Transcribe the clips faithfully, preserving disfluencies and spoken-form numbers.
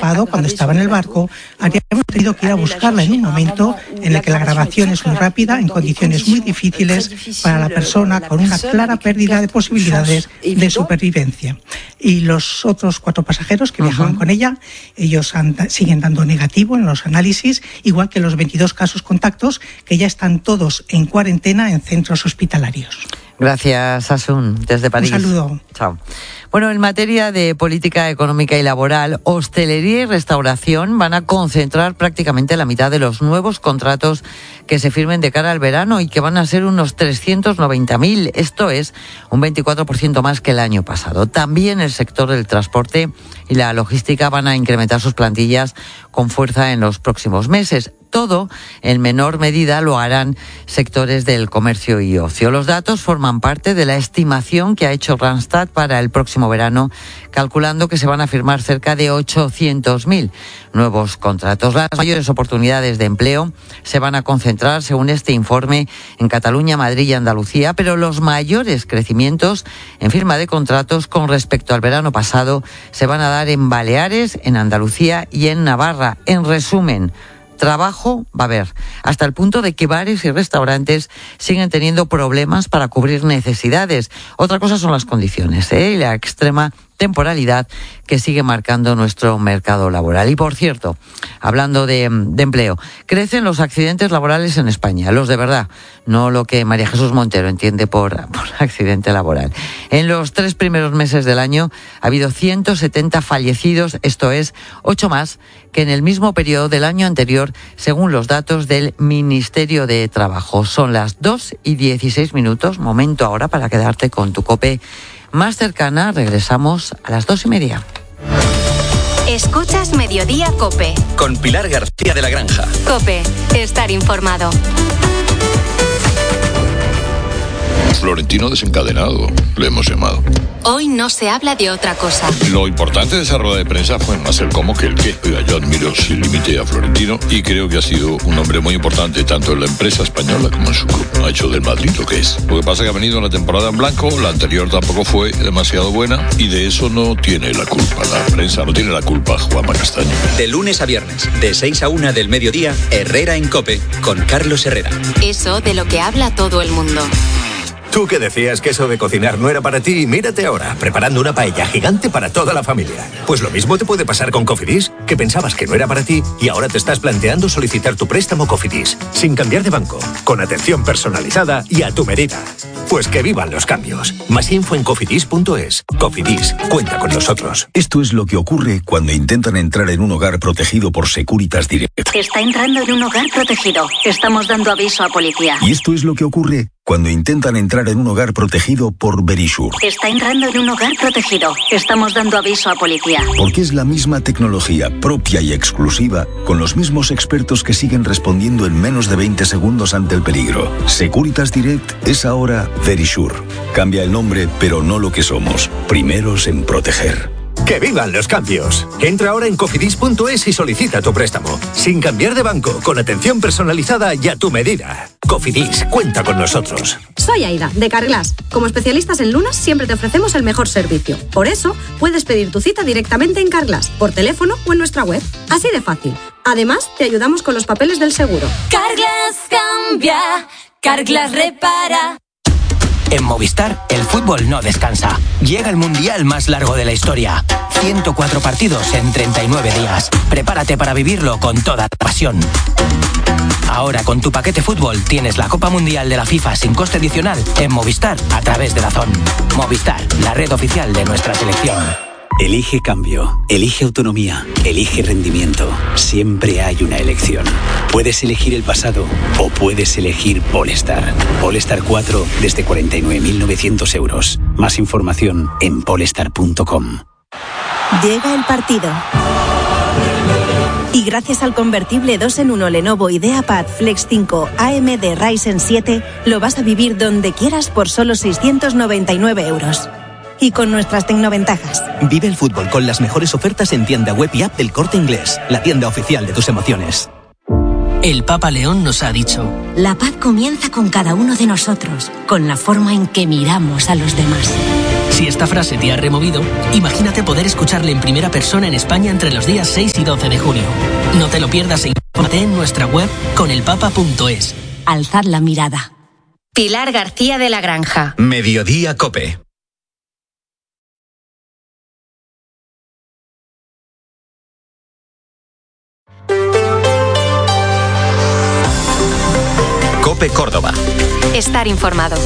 grabado cuando estaba en el barco, habríamos tenido que ir a buscarla en un momento en el que la grabación es muy rápida, en condiciones muy difíciles para la persona, con una clara pérdida de posibilidades de supervivencia. Y los otros cuatro pasajeros que viajaban uh-huh. con ella, ellos han, siguen dando negativo en los análisis, igual que los veintidós casos contactos, que ya están todos en cuarentena en centros hospitalarios. Gracias, Asun, desde París. Un saludo. Chao. Bueno, en materia de política económica y laboral, hostelería y restauración van a concentrar prácticamente la mitad de los nuevos contratos que se firmen de cara al verano y que van a ser unos trescientos noventa mil. Esto es un veinticuatro por ciento más que el año pasado. También el sector del transporte y la logística van a incrementar sus plantillas con fuerza en los próximos meses. Todo, en menor medida, lo harán sectores del comercio y ocio. Los datos forman parte de la estimación que ha hecho Randstad para el próximo verano, calculando que se van a firmar cerca de ochocientos mil nuevos contratos. Las mayores oportunidades de empleo se van a concentrar, según este informe, en Cataluña, Madrid y Andalucía, pero los mayores crecimientos en firma de contratos con respecto al verano pasado se van a dar en Baleares, en Andalucía y en Navarra. En resumen, trabajo va a haber, hasta el punto de que bares y restaurantes siguen teniendo problemas para cubrir necesidades. Otra cosa son las condiciones, ¿eh? y la extrema temporalidad que sigue marcando nuestro mercado laboral. Y por cierto, hablando de, de empleo, crecen los accidentes laborales en España, los de verdad, no lo que María Jesús Montero entiende por, por accidente laboral. En los tres primeros meses del año ha habido ciento setenta fallecidos, esto es, ocho más que en el mismo periodo del año anterior, según los datos del Ministerio de Trabajo. Son las dos y dieciséis minutos, momento ahora para quedarte con tu COPE más cercana. Regresamos a las dos y media. Escuchas Mediodía COPE. Con Pilar García de la Granja. COPE, estar informado. Florentino desencadenado, le hemos llamado. Hoy no se habla de otra cosa. Lo importante de esa rueda de prensa fue más el cómo que el qué. Oiga, yo admiro sin límite a Florentino y creo que ha sido un hombre muy importante tanto en la empresa española como en su club. Ha hecho del Madrid lo que es. Lo que pasa es que ha venido una temporada en blanco, la anterior tampoco fue demasiado buena y de eso no tiene la culpa la prensa, no tiene la culpa Juanma Castaño. De lunes a viernes, de seis a una del mediodía, Herrera en COPE, con Carlos Herrera. Eso de lo que habla todo el mundo. Tú que decías que eso de cocinar no era para ti, mírate ahora, preparando una paella gigante para toda la familia. Pues lo mismo te puede pasar con Cofidis, que pensabas que no era para ti y ahora te estás planteando solicitar tu préstamo Cofidis, sin cambiar de banco, con atención personalizada y a tu medida. Pues que vivan los cambios. Más info en cofidis punto es. Cofidis, cuenta con nosotros. Esto es lo que ocurre cuando intentan entrar en un hogar protegido por Securitas Direct. Está entrando en un hogar protegido. Estamos dando aviso a policía. Y esto es lo que ocurre cuando intentan entrar en un hogar protegido por Verisure. Está entrando en un hogar protegido. Estamos dando aviso a policía. Porque es la misma tecnología propia y exclusiva, con los mismos expertos que siguen respondiendo en menos de veinte segundos ante el peligro. Securitas Direct es ahora Verisure. Cambia el nombre, pero no lo que somos. Primeros en proteger. ¡Que vivan los cambios! Entra ahora en cofidis punto es y solicita tu préstamo. Sin cambiar de banco, con atención personalizada y a tu medida. Cofidis, cuenta con nosotros. Soy Aida, de Carglass. Como especialistas en lunas, siempre te ofrecemos el mejor servicio. Por eso, puedes pedir tu cita directamente en Carglass, por teléfono o en nuestra web. Así de fácil. Además, te ayudamos con los papeles del seguro. Carglass cambia, Carglass repara. En Movistar, el fútbol no descansa. Llega el mundial más largo de la historia. ciento cuatro partidos en treinta y nueve días. Prepárate para vivirlo con toda pasión. Ahora con tu paquete fútbol tienes la Copa Mundial de la FIFA sin coste adicional en Movistar a través de DAZN. Movistar, la red oficial de nuestra selección. Elige cambio, elige autonomía, elige rendimiento. Siempre hay una elección. Puedes elegir el pasado o puedes elegir Polestar. Polestar cuatro desde cuarenta y nueve mil novecientos euros. Más información en polestar punto com. Llega el partido. Y gracias al convertible dos en uno Lenovo IdeaPad Flex cinco A M D Ryzen siete, lo vas a vivir donde quieras por solo seiscientos noventa y nueve euros. Y con nuestras tecnoventajas. Vive el fútbol con las mejores ofertas en tienda web y app del Corte Inglés, la tienda oficial de tus emociones. El Papa León nos ha dicho: la paz comienza con cada uno de nosotros, con la forma en que miramos a los demás. Si esta frase te ha removido, imagínate poder escucharle en primera persona en España entre los días seis y doce de junio. No te lo pierdas e infórmate en nuestra web con el papa punto es. Alzad la mirada. Pilar García de la Granja. Mediodía COPE. COPE Córdoba. Estar informado.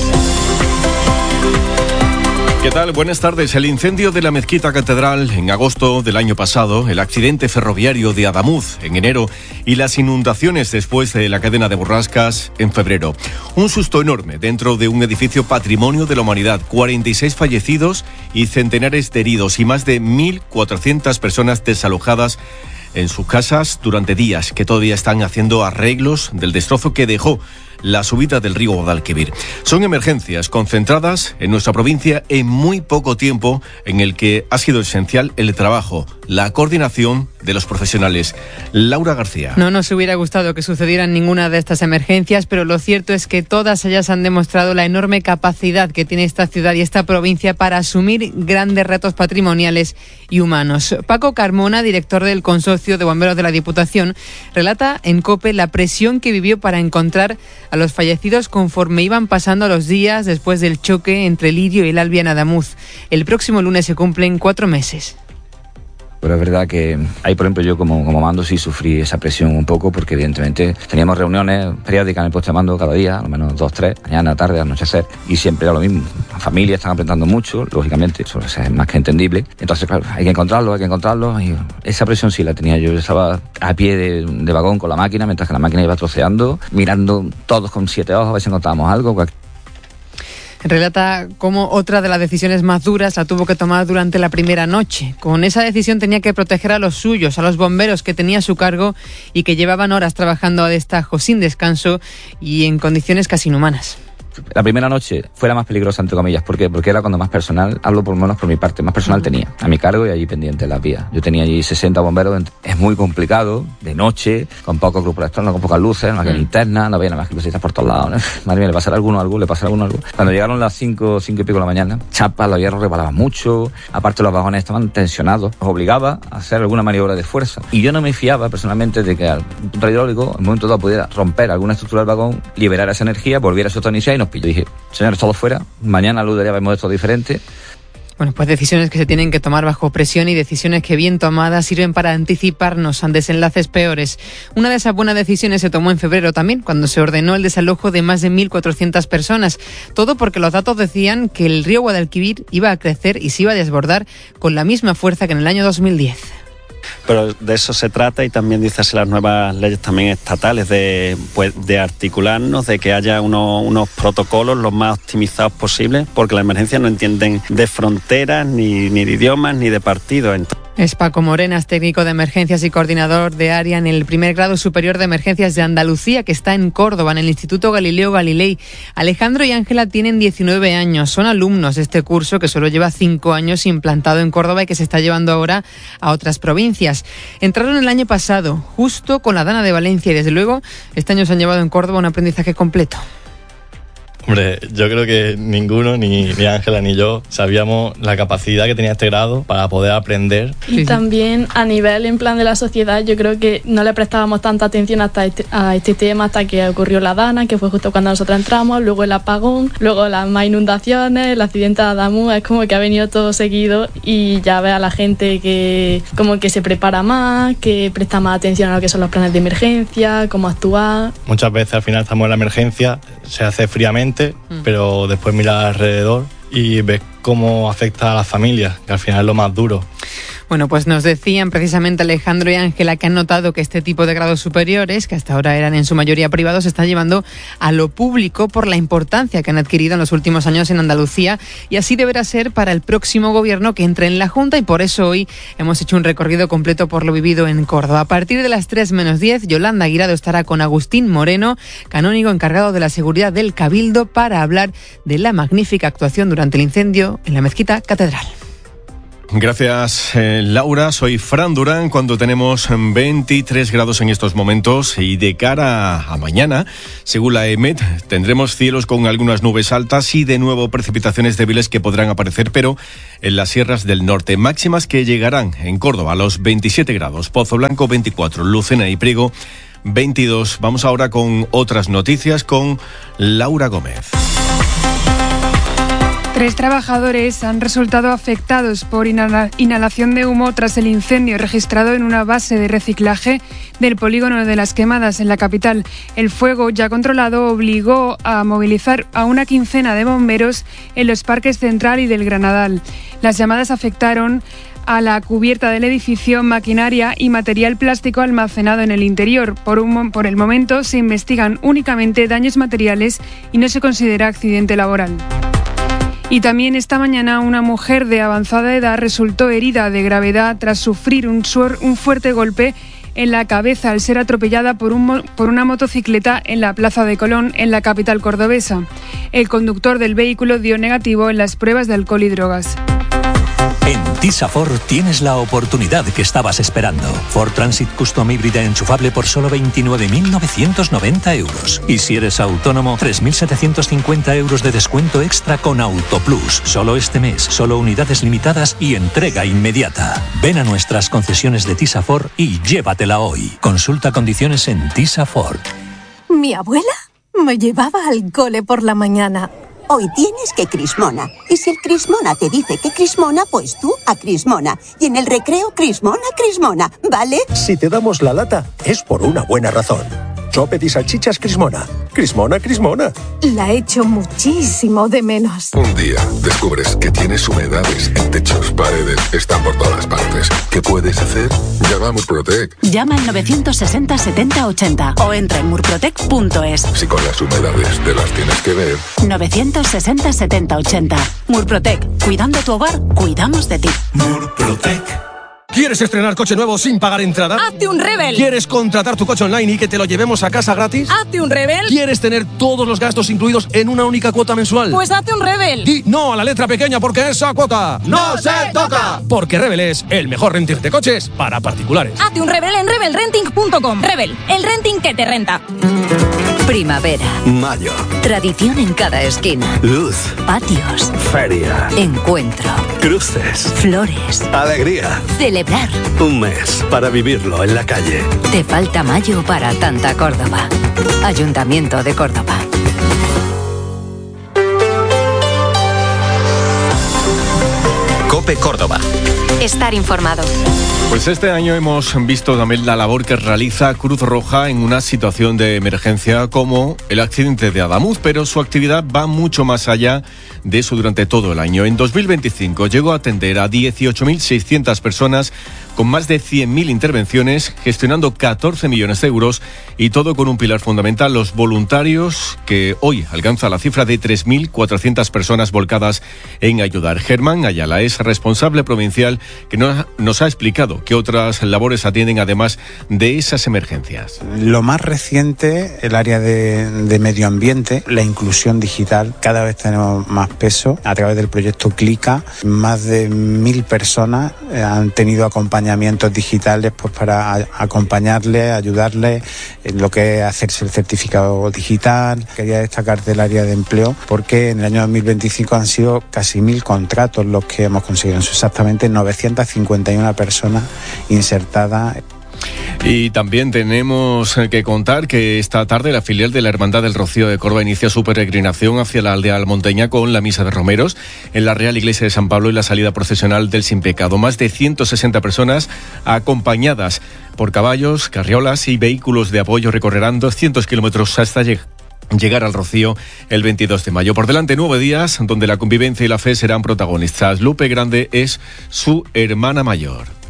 ¿Qué tal? Buenas tardes. El incendio de la Mezquita Catedral en agosto del año pasado, el accidente ferroviario de Adamuz en enero y las inundaciones después de la cadena de borrascas en febrero. Un susto enorme dentro de un edificio patrimonio de la humanidad. cuarenta y seis fallecidos y centenares de heridos y más de mil cuatrocientas personas desalojadas en sus casas durante días, que todavía están haciendo arreglos del destrozo que dejó la subida del río Guadalquivir. Son emergencias concentradas en nuestra provincia en muy poco tiempo, en el que ha sido esencial el trabajo, la coordinación de los profesionales. Laura García. No nos hubiera gustado que sucedieran ninguna de estas emergencias, pero lo cierto es que todas ellas han demostrado la enorme capacidad que tiene esta ciudad y esta provincia para asumir grandes retos patrimoniales y humanos. Paco Carmona, director del Consorcio de Bomberos de la Diputación, relata en COPE la presión que vivió para encontrar a los fallecidos conforme iban pasando los días después del choque entre Lirio y el Alvia en Adamuz. El próximo lunes se cumplen cuatro meses. Pero es verdad que ahí, por ejemplo, yo como, como mando sí sufrí esa presión un poco, porque evidentemente teníamos reuniones periódicas en el puesto de mando cada día, al menos dos, tres, mañana, tarde, anochecer, y siempre era lo mismo. Las familias están apretando mucho, lógicamente, eso es más que entendible. Entonces, claro, hay que encontrarlo, hay que encontrarlo, y esa presión sí la tenía yo. Yo estaba a pie de, de vagón con la máquina, mientras que la máquina iba troceando, mirando todos con siete ojos a ver si encontrábamos algo. Relata cómo otra de las decisiones más duras la tuvo que tomar durante la primera noche. Con esa decisión tenía que proteger a los suyos, a los bomberos que tenía a su cargo y que llevaban horas trabajando a destajo, sin descanso y en condiciones casi inhumanas. La primera noche fue la más peligrosa, entre comillas. ¿Por qué? Porque era cuando más personal, hablo por lo menos por mi parte, más personal tenía a mi cargo y allí pendiente en las vías. Yo tenía allí sesenta bomberos. Es muy complicado, de noche, con pocos grupos externos, con pocas luces, no había linternas, no había nada más que lucecitas por todos lados, ¿no? Madre mía, le pasará a alguno algo, le pasará a alguno algo. Cuando llegaron las cinco, cinco y pico de la mañana, chapas, los hierros rebalaban mucho, aparte los vagones estaban tensionados, nos obligaba a hacer alguna maniobra de fuerza. Y yo no me fiaba personalmente de que al punto hidráulico, en un momento dado, pudiera romper alguna estructura del vagón, liberar esa energía, volviera a su tonicidad y nos pilló. Dije, señores, todos fuera, mañana a luz del día vemos esto diferente. Bueno, pues decisiones que se tienen que tomar bajo presión y decisiones que bien tomadas sirven para anticiparnos a desenlaces peores. Una de esas buenas decisiones se tomó en febrero también, cuando se ordenó el desalojo de más de mil cuatrocientas personas. Todo porque los datos decían que el río Guadalquivir iba a crecer y se iba a desbordar con la misma fuerza que en el año dos mil diez. Pero de eso se trata, y también dice así las nuevas leyes también estatales, de, pues, de articularnos, de que haya unos, unos protocolos los más optimizados posibles, porque las emergencias no entienden de fronteras, ni, ni de idiomas, ni de partidos. Entonces, es Paco Morenas, técnico de emergencias y coordinador de área en el primer grado superior de emergencias de Andalucía, que está en Córdoba, en el Instituto Galileo Galilei. Alejandro y Ángela tienen diecinueve años, son alumnos de este curso que solo lleva cinco años implantado en Córdoba y que se está llevando ahora a otras provincias. Entraron el año pasado, justo con la Dana de Valencia, y desde luego este año se han llevado en Córdoba un aprendizaje completo. Hombre, yo creo que ninguno, ni, ni Ángela ni yo, sabíamos la capacidad que tenía este grado para poder aprender. Y también a nivel en plan de la sociedad, yo creo que no le prestábamos tanta atención hasta este, a este tema hasta que ocurrió la Dana, que fue justo cuando nosotros entramos, luego el apagón, luego las más inundaciones, el accidente de Adamuz. Es como que ha venido todo seguido, y ya ve a la gente que como que se prepara más, que presta más atención a lo que son los planes de emergencia, cómo actuar. Muchas veces al final estamos en la emergencia, se hace fríamente, pero después miras alrededor y ves cómo afecta a las familias, que al final es lo más duro. Bueno, pues nos decían precisamente Alejandro y Ángela que han notado que este tipo de grados superiores, que hasta ahora eran en su mayoría privados, se están llevando a lo público por la importancia que han adquirido en los últimos años en Andalucía, y así deberá ser para el próximo gobierno que entre en la Junta, y por eso hoy hemos hecho un recorrido completo por lo vivido en Córdoba. A partir de las tres menos diez, Yolanda Guirado estará con Agustín Moreno, canónigo encargado de la seguridad del Cabildo, para hablar de la magnífica actuación durante el incendio en la Mezquita Catedral. Gracias, eh, Laura. Soy Fran Durán. Cuando tenemos veintitrés grados en estos momentos y de cara a mañana, según la E M E T, tendremos cielos con algunas nubes altas y de nuevo precipitaciones débiles que podrán aparecer, pero en las sierras del norte. Máximas que llegarán en Córdoba a los veintisiete grados, Pozo Blanco veinticuatro, Lucena y Priego veintidós. Vamos ahora con otras noticias con Laura Gómez. Tres trabajadores han resultado afectados por inhala- inhalación de humo tras el incendio registrado en una base de reciclaje del polígono de Las Quemadas en la capital. El fuego, ya controlado, obligó a movilizar a una quincena de bomberos en los parques Central y del Granadal. Las llamadas afectaron a la cubierta del edificio, maquinaria y material plástico almacenado en el interior. Por, un, por el momento se investigan únicamente daños materiales y no se considera accidente laboral. Y también esta mañana una mujer de avanzada edad resultó herida de gravedad tras sufrir un, suer, un fuerte golpe en la cabeza al ser atropellada por, un, por una motocicleta en la Plaza de Colón, en la capital cordobesa. El conductor del vehículo dio negativo en las pruebas de alcohol y drogas. En Tisa Ford tienes la oportunidad que estabas esperando. Ford Transit Custom híbrida enchufable por solo veintinueve mil novecientos noventa euros. Y si eres autónomo, tres mil setecientos cincuenta euros de descuento extra con Auto Plus. Solo este mes, solo unidades limitadas y entrega inmediata. Ven a nuestras concesiones de Tisa Ford y llévatela hoy. Consulta condiciones en Tisa Ford. Mi abuela me llevaba al cole por la mañana. Hoy tienes que Crismona. Y si el Crismona te dice que Crismona, pues tú a Crismona. Y en el recreo, Crismona, Crismona, ¿vale? Si te damos la lata, es por una buena razón. Chopet y salchichas Crismona. Crismona, Crismona. La echo muchísimo de menos. Un día descubres que tienes humedades en techos, paredes, están por todas partes. ¿Qué puedes hacer? Llama a Murprotec. Llama al novecientos sesenta setenta ochenta o entra en murprotec punto es. Si con las humedades te las tienes que ver. novecientos sesenta setenta ochenta. Murprotec. Cuidando tu hogar, cuidamos de ti. Murprotec. ¿Quieres estrenar coche nuevo sin pagar entrada? ¡Hazte un Rebel! ¿Quieres contratar tu coche online y que te lo llevemos a casa gratis? ¡Hazte un Rebel! ¿Quieres tener todos los gastos incluidos en una única cuota mensual? Pues hazte un Rebel. Di no a la letra pequeña porque esa cuota ¡no se toca! Porque Rebel es el mejor renting de coches para particulares. Hazte un Rebel en rebel renting punto com. Rebel, el renting que te renta. Primavera. Mayo. Tradición en cada esquina. Luz. Patios. Feria. Encuentro. Cruces. Flores. Alegría. Celebrar. Un mes para vivirlo en la calle. Te falta mayo para tanta Córdoba. Ayuntamiento de Córdoba. COPE Córdoba. Estar informado. Pues este año hemos visto también la labor que realiza Cruz Roja en una situación de emergencia como el accidente de Adamuz, pero su actividad va mucho más allá de eso durante todo el año. En dos mil veinticinco llegó a atender a dieciocho mil seiscientas personas con más de cien mil intervenciones, gestionando catorce millones de euros y todo con un pilar fundamental, los voluntarios, que hoy alcanza la cifra de tres mil cuatrocientas personas volcadas en ayudar. Germán Ayala es responsable provincial que nos, nos ha explicado qué otras labores atienden además de esas emergencias. Lo más reciente, el área de, de medio ambiente, la inclusión digital, cada vez tenemos más peso. A través del proyecto Clica, más de mil personas han tenido acompañamientos digitales pues para a, acompañarles, ayudarles en lo que es hacerse el certificado digital. Quería destacar del área de empleo porque en el año dos mil veinticinco han sido casi mil contratos los que hemos conseguido. Son exactamente novecientas cincuenta y una personas insertadas. Y también tenemos que contar que esta tarde la filial de la Hermandad del Rocío de Córdoba inicia su peregrinación hacia la aldea almonteña con la misa de romeros en la Real Iglesia de San Pablo y la salida procesional del Sin Pecado. Más de ciento sesenta personas acompañadas por caballos, carriolas y vehículos de apoyo recorrerán doscientos kilómetros hasta llegar llegar al Rocío el veintidós de mayo. Por delante nueve días donde la convivencia y la fe serán protagonistas. Lupe Grande es su hermana mayor.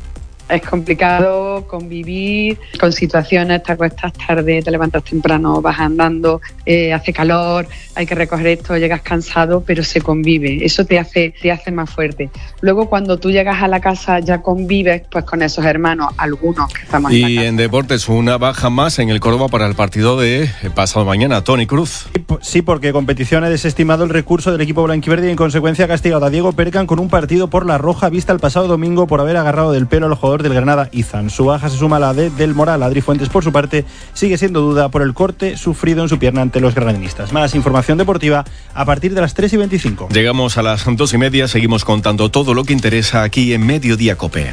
Es complicado convivir con situaciones, te acuestas tarde, te levantas temprano, vas andando, eh, hace calor, hay que recoger esto, llegas cansado, pero se convive, eso te hace, te hace más fuerte. Luego cuando tú llegas a la casa ya convives pues con esos hermanos, algunos que estamos en la Y casa. en deportes, una baja más en el Córdoba para el partido de pasado mañana. Toni Cruz. Sí, porque competición ha desestimado el recurso del equipo blanquiverde y en consecuencia ha castigado a Diego Percan con un partido por la roja vista el pasado domingo por haber agarrado del pelo al jugador del Granada, Izan. Su baja se suma a la de Del Moral. Adri Fuentes, por su parte, sigue siendo duda por el corte sufrido en su pierna ante los granadinistas. Más información deportiva a partir de las tres y veinticinco. Llegamos a las dos y media, seguimos contando todo lo que interesa aquí en Mediodía COPE.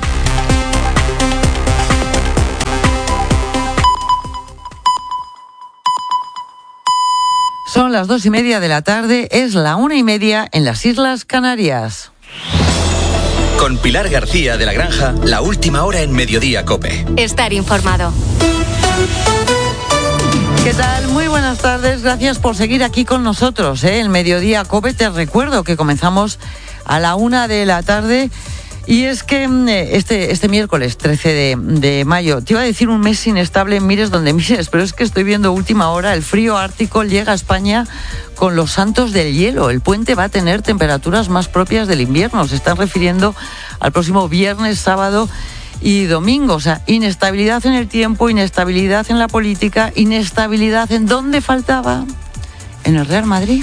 Son las dos y media de la tarde, es la una y media en las Islas Canarias. Con Pilar García de la Granja, la última hora en Mediodía COPE. Estar informado. ¿Qué tal? Muy buenas tardes, gracias por seguir aquí con nosotros, ¿eh? El Mediodía COPE. Te recuerdo que comenzamos a la una de la tarde. Y es que este, este miércoles trece de, de mayo, te iba a decir un mes inestable, mires donde mires, pero es que estoy viendo última hora, el frío ártico llega a España con los santos del hielo. El puente va a tener temperaturas más propias del invierno. Se están refiriendo al próximo viernes, sábado y domingo. O sea, inestabilidad en el tiempo, inestabilidad en la política, inestabilidad en dónde faltaba, en el Real Madrid.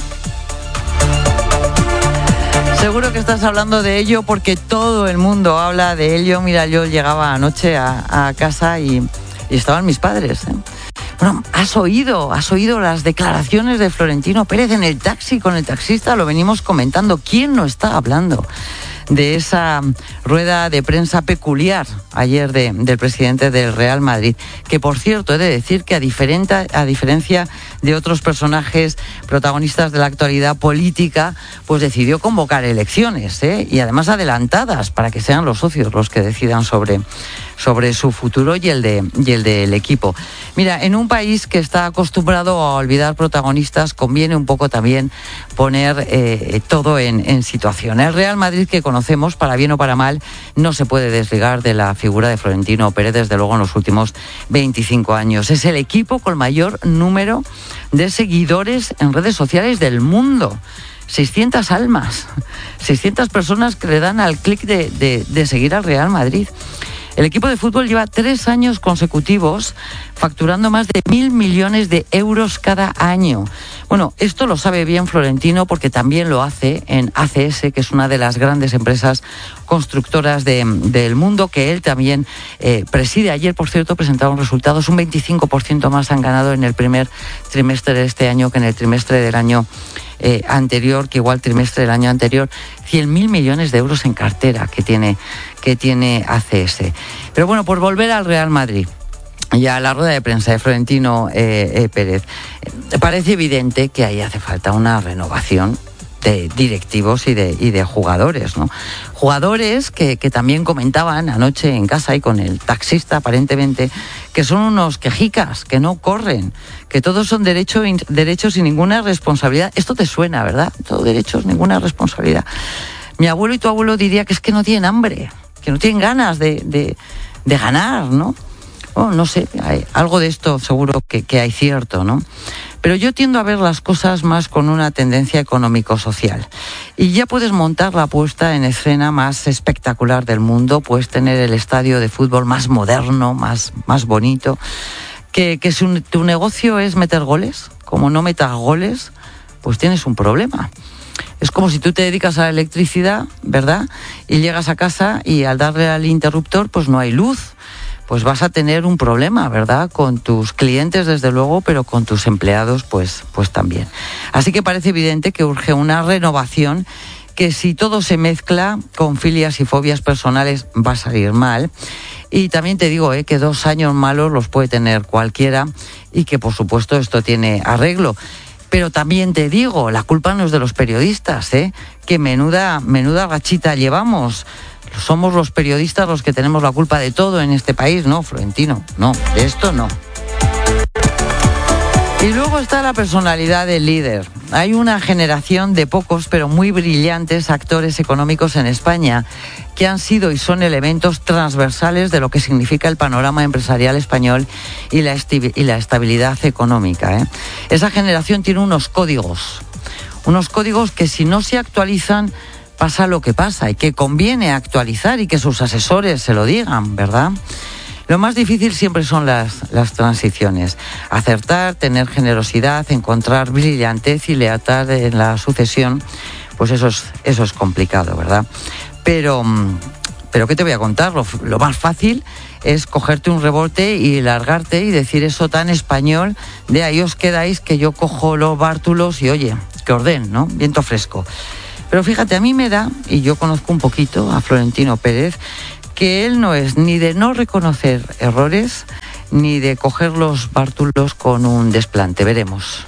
Seguro que estás hablando de ello porque todo el mundo habla de ello. Mira, yo llegaba anoche a, a casa y, y estaban mis padres, ¿eh? Bueno, has oído, has oído las declaraciones de Florentino Pérez en el taxi con el taxista, lo venimos comentando. ¿Quién no está hablando de esa rueda de prensa peculiar ayer de, del presidente del Real Madrid? Que, por cierto, he de decir que a, diferente, a diferencia de otros personajes protagonistas de la actualidad política, pues decidió convocar elecciones, ¿eh? Y además adelantadas, para que sean los socios los que decidan sobre, sobre su futuro y el de y el del equipo. Mira, en un país que está acostumbrado a olvidar protagonistas, conviene un poco también poner eh, todo en, en situación. El Real Madrid que conocemos, para bien o para mal, no se puede desligar de la figura de Florentino Pérez, desde luego en los últimos veinticinco años. Es el equipo con mayor número de seguidores en redes sociales del mundo. seiscientas almas, seiscientas personas que le dan al clic de, de, de seguir al Real Madrid. El equipo de fútbol lleva tres años consecutivos facturando más de mil millones de euros cada año. Bueno, esto lo sabe bien Florentino porque también lo hace en A C S, que es una de las grandes empresas constructoras de, del mundo, que él también eh, preside. Ayer, por cierto, presentaron resultados, un veinticinco por ciento más han ganado en el primer trimestre de este año que en el trimestre del año Eh, anterior, que igual trimestre del año anterior. Cien mil millones de euros en cartera que tiene, que tiene A C S. Pero bueno, por volver al Real Madrid y a la rueda de prensa de Florentino eh, eh, Pérez, eh, parece evidente que ahí hace falta una renovación de directivos y de, y de jugadores, ¿no? Jugadores que, que también comentaban anoche en casa y con el taxista, aparentemente, que son unos quejicas, que no corren, que todos son derecho, derechos y ninguna responsabilidad. Esto te suena, ¿verdad? Todos derechos, ninguna responsabilidad. Mi abuelo y tu abuelo diría que es que no tienen hambre, que no tienen ganas de, de, de ganar, ¿no? Oh, no sé, hay, algo de esto seguro que, que hay cierto, ¿no? Pero yo tiendo a ver las cosas más con una tendencia económico-social. Y ya puedes montar la puesta en escena más espectacular del mundo, puedes tener el estadio de fútbol más moderno, más, más bonito, que, que si un, tu negocio es meter goles, como no metas goles, pues tienes un problema. Es como si tú te dedicas a la electricidad, ¿verdad? Y llegas a casa y al darle al interruptor, pues no hay luz. Pues vas a tener un problema, ¿verdad? Con tus clientes, desde luego, pero con tus empleados, pues, pues también. Así que parece evidente que urge una renovación que, si todo se mezcla con filias y fobias personales, va a salir mal. Y también te digo eh, que dos años malos los puede tener cualquiera y que, por supuesto, esto tiene arreglo. Pero también te digo, la culpa no es de los periodistas, ¿eh? Que menuda, menuda rachita llevamos. Somos los periodistas los que tenemos la culpa de todo en este país, ¿no, Florentino? No, de esto no. Y luego está la personalidad del líder. Hay una generación de pocos, pero muy brillantes actores económicos en España que que han sido y son elementos transversales de lo que significa el panorama empresarial español y la, esti- y la estabilidad económica, ¿eh? Esa generación tiene unos códigos, unos códigos que si no se actualizan pasa lo que pasa y que conviene actualizar y que sus asesores se lo digan, ¿verdad? Lo más difícil siempre son las, las transiciones. Acertar, tener generosidad, encontrar brillantez y lealtad en la sucesión, pues eso es, eso es complicado, ¿verdad? Pero, pero ¿qué te voy a contar? Lo, lo más fácil es cogerte un rebote y largarte y decir eso tan español de ahí os quedáis que yo cojo los bártulos y oye, que orden, ¿no? Viento fresco. Pero fíjate, a mí me da, y yo conozco un poquito a Florentino Pérez, que él no es ni de no reconocer errores, ni de coger los bártulos con un desplante. Veremos.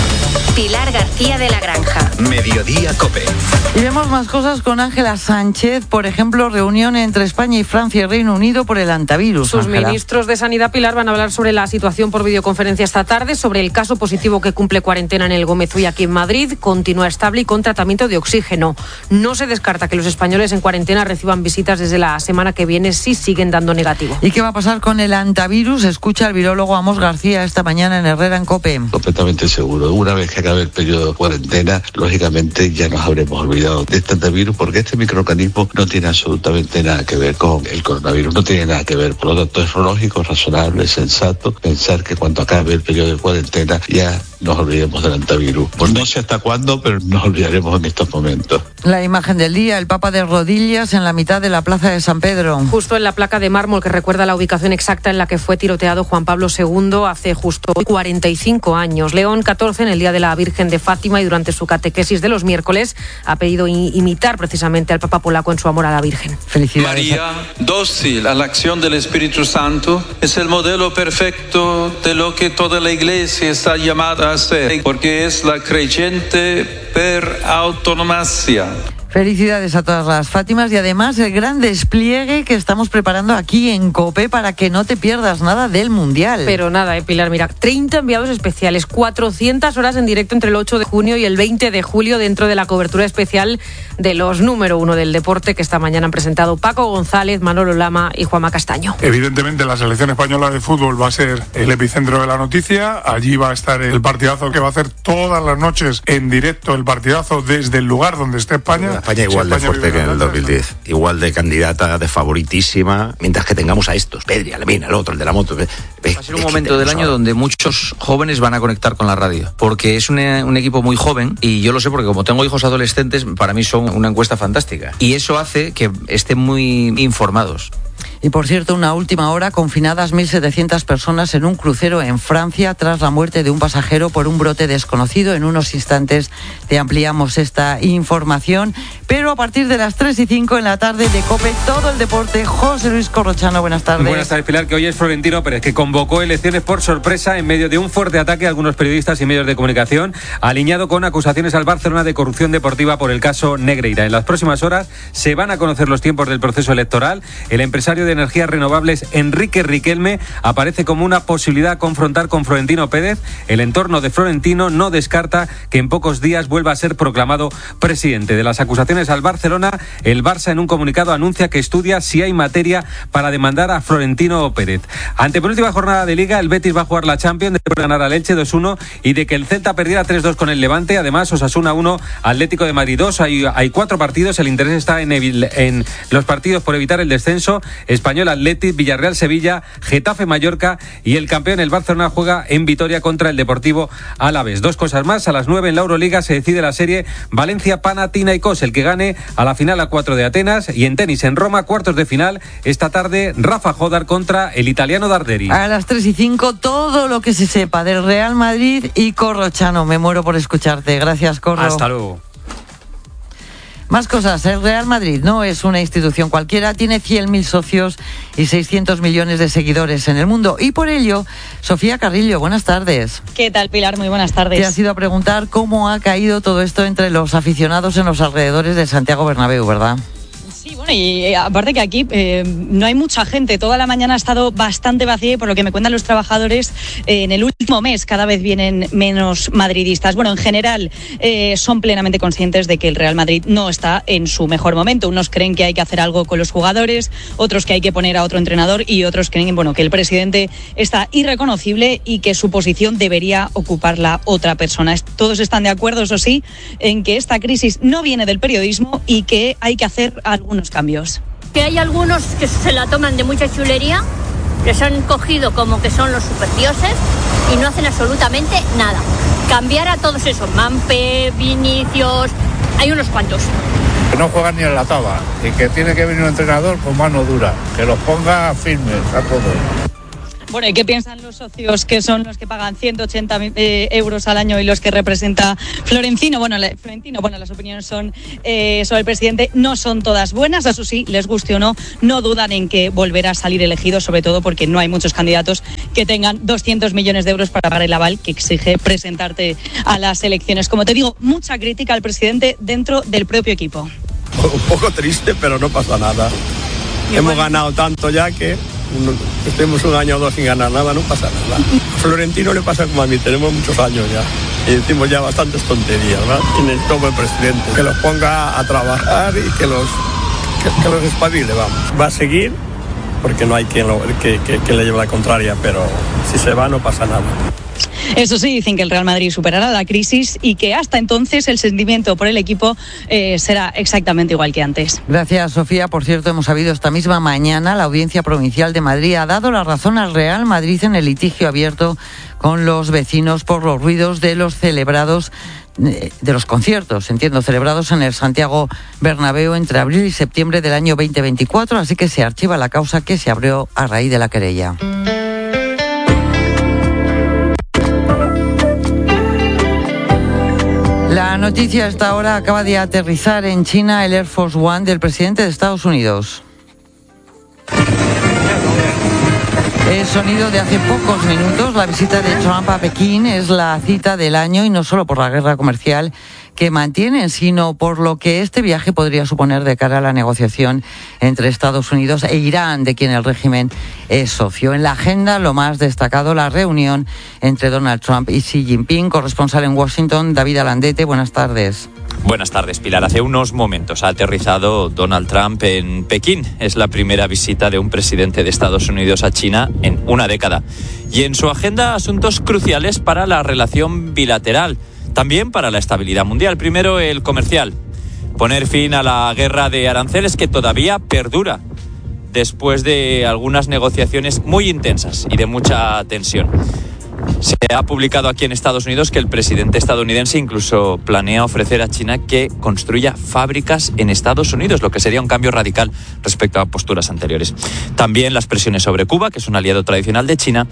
Pilar García de la Granja. Mediodía COPE. Y vemos más cosas con Ángela Sánchez, por ejemplo, reunión entre España y Francia y Reino Unido por el antivirus. Sus Ángela. ministros de Sanidad, Pilar, van a hablar sobre la situación por videoconferencia esta tarde, sobre el caso positivo que cumple cuarentena en el Gómez Uy aquí en Madrid, continúa estable y con tratamiento de oxígeno. No se descarta que los españoles en cuarentena reciban visitas desde la semana que viene si siguen dando negativo. ¿Y qué va a pasar con el antivirus? Escucha al virólogo Amos García esta mañana en Herrera en COPE. Completamente seguro. Una vez que acabe el periodo de cuarentena, lógicamente ya nos habremos olvidado de este antivirus, porque este microorganismo no tiene absolutamente nada que ver con el coronavirus, no tiene nada que ver. Por lo tanto, es lógico, razonable, sensato pensar que cuando acabe el periodo de cuarentena ya nos olvidemos del antivirus. Pues no sé hasta cuándo, pero nos olvidaremos en estos momentos. La imagen del día, el Papa de rodillas en la mitad de la plaza de San Pedro. Justo en la placa de mármol que recuerda la ubicación exacta en la que fue tiroteado Juan Pablo segundo hace justo cuarenta y cinco años. León catorce, en el Día de la Virgen de Fátima y durante su catequesis de los miércoles, ha pedido imitar precisamente al Papa polaco en su amor a la Virgen. Felicidades. María, dócil a la acción del Espíritu Santo, es el modelo perfecto de lo que toda la Iglesia está llamada a ser, porque es la creyente per autonomacia. Felicidades a todas las Fátimas y además el gran despliegue que estamos preparando aquí en COPE para que no te pierdas nada del Mundial. Pero nada, eh, Pilar, mira, treinta enviados especiales, cuatrocientas horas en directo entre el ocho de junio y el veinte de julio dentro de la cobertura especial de los número uno del deporte que esta mañana han presentado Paco González, Manolo Lama y Juanma Castaño. Evidentemente la selección española de fútbol va a ser el epicentro de la noticia. Allí va a estar el partidazo que va a hacer todas las noches en directo, el partidazo desde el lugar donde esté España. España igual de fuerte que en el dos mil diez, igual de candidata, de favoritísima, mientras que tengamos a estos, Pedri, Alemina, el otro, el de la moto. Ve, va a ser un momento del año ahora donde muchos jóvenes van a conectar con la radio, porque es un, un equipo muy joven, y yo lo sé porque como tengo hijos adolescentes, para mí son una encuesta fantástica, y eso hace que estén muy informados. Y por cierto, una última hora, confinadas mil setecientas personas en un crucero en Francia tras la muerte de un pasajero por un brote desconocido. En unos instantes te ampliamos esta información, pero a partir de las tres y cinco en la tarde de COPE, todo el deporte. José Luis Corrochano, buenas tardes. Buenas tardes, Pilar, que hoy es Florentino Pérez, que convocó elecciones por sorpresa en medio de un fuerte ataque a algunos periodistas y medios de comunicación, alineado con acusaciones al Barcelona de corrupción deportiva por el caso Negreira. En las próximas horas se van a conocer los tiempos del proceso electoral. El empresario de energías renovables Enrique Riquelme aparece como una posibilidad a confrontar con Florentino Pérez. El entorno de Florentino no descarta que en pocos días vuelva a ser proclamado presidente. De las acusaciones al Barcelona, el Barça en un comunicado anuncia que estudia si hay materia para demandar a Florentino Pérez. Ante penúltima jornada de Liga, el Betis va a jugar la Champions después de ganar al Elche dos uno y de que el Celta perdiera tres dos con el Levante. Además, Osasuna uno, Atlético de Madrid dos. Hay, hay cuatro partidos. El interés está en, en los partidos por evitar el descenso. Español Athletic, Villarreal Sevilla, Getafe Mallorca y el campeón el Barcelona juega en Vitoria contra el Deportivo Alavés. Dos cosas más, a las nueve en la Euroliga se decide la serie Valencia-Panathinaikos, el que gane a la final a cuatro de Atenas, y en tenis en Roma, cuartos de final, esta tarde Rafa Jodar contra el italiano Darderi. A las tres y cinco todo lo que se sepa del Real Madrid y Corrochano. Me muero por escucharte. Gracias, Corro. Hasta luego. Más cosas, el Real Madrid no es una institución cualquiera, tiene cien mil socios y seiscientos millones de seguidores en el mundo, y por ello, Sofía Carrillo, buenas tardes. ¿Qué tal, Pilar? Muy buenas tardes. Te has ido a preguntar cómo ha caído todo esto entre los aficionados en los alrededores de Santiago Bernabéu, ¿verdad? Sí, bueno, Bueno, y eh, aparte que aquí eh, no hay mucha gente, toda la mañana ha estado bastante vacía y por lo que me cuentan los trabajadores, eh, en el último mes cada vez vienen menos madridistas. Bueno, en general eh, son plenamente conscientes de que el Real Madrid no está en su mejor momento. Unos creen que hay que hacer algo con los jugadores, otros que hay que poner a otro entrenador y otros creen, bueno, que el presidente está irreconocible y que su posición debería ocuparla otra persona. Todos están de acuerdo, eso sí, en que esta crisis no viene del periodismo y que hay que hacer algunos cambios. Que hay algunos que se la toman de mucha chulería, que se han cogido como que son los superdioses y no hacen absolutamente nada. Cambiar a todos esos, Mampe, Vinicius, hay unos cuantos. Que no juegan ni en la taba y que tiene que venir un entrenador con mano dura, que los ponga firmes a todos. Bueno, ¿y qué piensan los socios que son los que pagan ciento ochenta eh, euros al año y los que representa Florentino? Bueno, le, Florentino, bueno, las opiniones son eh, sobre el presidente no son todas buenas, eso sí, les guste o no, no dudan en que volverá a salir elegido, sobre todo porque no hay muchos candidatos que tengan doscientos millones de euros para pagar el aval que exige presentarte a las elecciones. Como te digo, mucha crítica al presidente dentro del propio equipo. Un poco triste, pero no pasa nada. Y Hemos bueno. ganado tanto ya que estemos un año o dos sin ganar nada, no pasa nada. A Florentino le pasa como a mí, tenemos muchos años ya y decimos ya bastantes tonterías, ¿verdad? Y necesitamos el presidente que los ponga a trabajar y que los, que, que los espabile, vamos. Va a seguir porque no hay quien, lo, que, que, que le lleve la contraria, pero si se va no pasa nada. Eso sí, dicen que el Real Madrid superará la crisis y que hasta entonces el sentimiento por el equipo eh, será exactamente igual que antes. Gracias, Sofía. Por cierto, hemos sabido esta misma mañana, la Audiencia Provincial de Madrid ha dado la razón al Real Madrid en el litigio abierto con los vecinos por los ruidos de los celebrados de los conciertos, entiendo, celebrados en el Santiago Bernabéu entre abril y septiembre del año veinte veinticuatro, así que se archiva la causa que se abrió a raíz de la querella. La noticia a esta hora: acaba de aterrizar en China el Air Force One del presidente de Estados Unidos. Es sonido de hace pocos minutos. La visita de Trump a Pekín es la cita del año y no solo por la guerra comercial que mantienen, sino por lo que este viaje podría suponer de cara a la negociación entre Estados Unidos e Irán, de quien el régimen es socio. En la agenda, lo más destacado, la reunión entre Donald Trump y Xi Jinping. Corresponsal en Washington, David Alandete, buenas tardes. Buenas tardes, Pilar. Hace unos momentos ha aterrizado Donald Trump en Pekín. Es la primera visita de un presidente de Estados Unidos a China en una década. Y en su agenda, asuntos cruciales para la relación bilateral, también para la estabilidad mundial. Primero, el comercial. Poner fin a la guerra de aranceles que todavía perdura después de algunas negociaciones muy intensas y de mucha tensión. Se ha publicado aquí en Estados Unidos que el presidente estadounidense incluso planea ofrecer a China que construya fábricas en Estados Unidos, lo que sería un cambio radical respecto a posturas anteriores. También las presiones sobre Cuba, que es un aliado tradicional de China,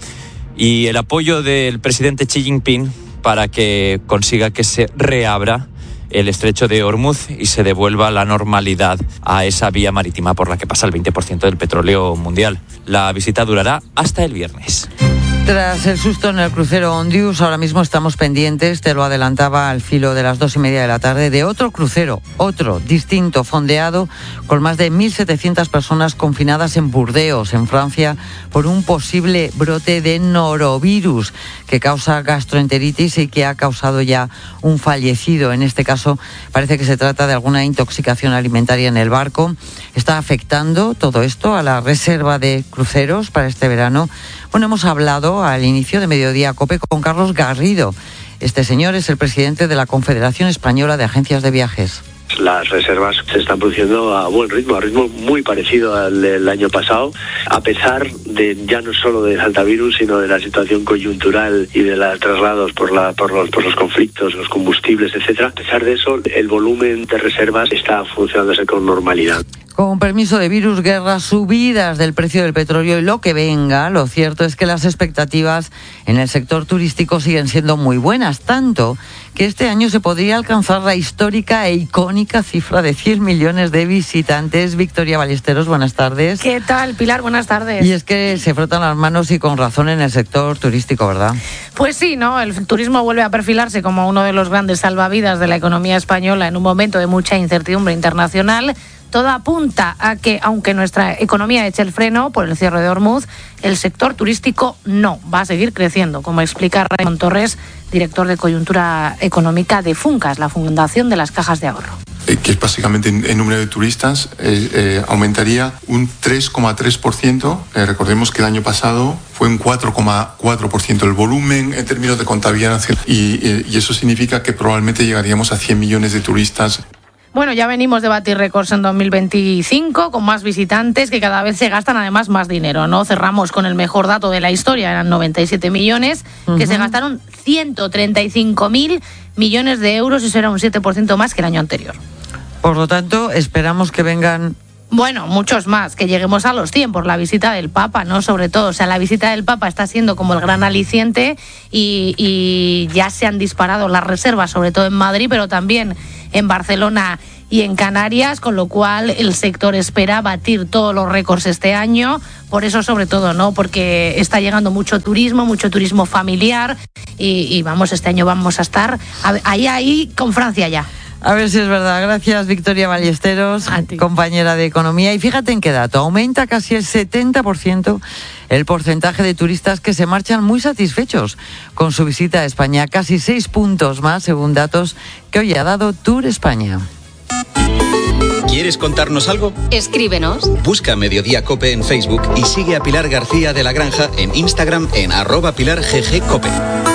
y el apoyo del presidente Xi Jinping para que consiga que se reabra el estrecho de Hormuz y se devuelva la normalidad a esa vía marítima por la que pasa el veinte por ciento del petróleo mundial. La visita durará hasta el viernes. Tras el susto en el crucero Ondius, ahora mismo estamos pendientes, te lo adelantaba al filo de las dos y media de la tarde, de otro crucero, otro, distinto, fondeado, con más de mil setecientas personas confinadas en Burdeos, en Francia, por un posible brote de norovirus que causa gastroenteritis y que ha causado ya un fallecido. En este caso, parece que se trata de alguna intoxicación alimentaria en el barco. Está afectando todo esto a la reserva de cruceros para este verano. Bueno, hemos hablado al inicio de Mediodía COPE con Carlos Garrido. Este señor es el presidente de la Confederación Española de Agencias de Viajes. Las reservas se están produciendo a buen ritmo, a ritmo muy parecido al del año pasado, a pesar de ya no solo del hantavirus, sino de la situación coyuntural y de los traslados por, la, por, los, por los conflictos, los combustibles, etcétera. A pesar de eso, el volumen de reservas está funcionándose con normalidad. Con permiso de virus, guerra, subidas del precio del petróleo y lo que venga, lo cierto es que las expectativas en el sector turístico siguen siendo muy buenas, tanto que este año se podría alcanzar la histórica e icónica cifra de cien millones de visitantes. Victoria Ballesteros, buenas tardes. ¿Qué tal, Pilar? Buenas tardes. Y es que se frotan las manos y con razón en el sector turístico, ¿verdad? Pues sí, ¿no? El turismo vuelve a perfilarse como uno de los grandes salvavidas de la economía española en un momento de mucha incertidumbre internacional. todo apunta a que, aunque nuestra economía eche el freno por el cierre de Hormuz, el sector turístico no va a seguir creciendo, como explica Raymond Torres, director de coyuntura económica de Funcas, la Fundación de las Cajas de Ahorro. Que es básicamente el número de turistas, eh, eh, aumentaría un tres coma tres por ciento. Eh, recordemos que el año pasado fue un cuatro coma cuatro por ciento el volumen en términos de contabilidad nacional y, eh, y eso significa que probablemente llegaríamos a cien millones de turistas. Bueno, ya venimos de batir récords en dos mil veinticinco con más visitantes que cada vez se gastan además más dinero, ¿no? Cerramos con el mejor dato de la historia, eran noventa y siete millones, uh-huh. que se gastaron ciento treinta y cinco mil millones de euros, y eso era un siete por ciento más que el año anterior. Por lo tanto, esperamos que vengan... Bueno, muchos más, que lleguemos a los cien por la visita del Papa, ¿no? Sobre todo, o sea, la visita del Papa está siendo como el gran aliciente y, y ya se han disparado las reservas, sobre todo en Madrid, pero también en Barcelona y en Canarias, con lo cual el sector espera batir todos los récords este año, por eso sobre todo, ¿no? Porque está llegando mucho turismo, mucho turismo familiar y, y vamos, este año vamos a estar ahí, ahí con Francia ya. A ver si es verdad. Gracias, Victoria Ballesteros, compañera de Economía. Y fíjate en qué dato. Aumenta casi el setenta por ciento el porcentaje de turistas que se marchan muy satisfechos con su visita a España. Casi seis puntos más, según datos que hoy ha dado Tour España. ¿Quieres contarnos algo? Escríbenos. Busca Mediodía Cope en Facebook y sigue a Pilar García de la Granja en Instagram en arroba Pilar G G Cope.